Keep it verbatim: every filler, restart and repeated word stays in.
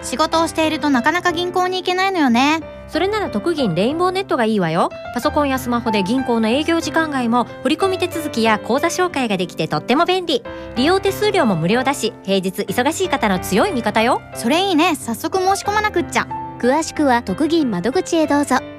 仕事をしているとなかなか銀行に行けないのよね。 それなら特銀レインボーネットがいいわよ。パソコンやスマホで銀行の営業時間外も振込手続きや口座紹介ができてとっても便利。利用手数料も無料だし、平日忙しい方の強い味方よ。 それいいね。早速申し込まなくっちゃ。 詳しくは特銀窓口へどうぞ。